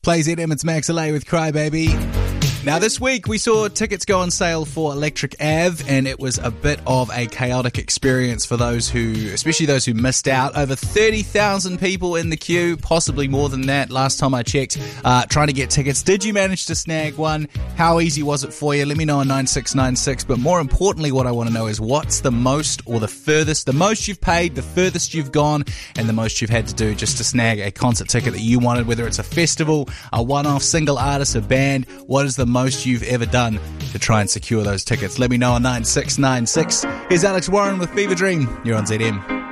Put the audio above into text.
Play ZM, it's Max LA with Crybaby. Now this week we saw tickets go on sale for Electric Ave, and it was a bit of a chaotic experience for those who, especially those who missed out. Over 30,000 people in the queue, possibly more than that last time I checked, trying to get tickets. Did you manage to snag one? How easy was it for you? Let me know on 9696. But more importantly, what I want to know is what's the most or the furthest, the most you've paid, the furthest you've gone, and the most you've had to do just to snag a concert ticket that you wanted, whether it's a festival, a one-off single artist, a band. What is the most you've ever done to try and secure those tickets? Let me know on 9696. Here's Alex Warren with Fever Dream. You're on ZM.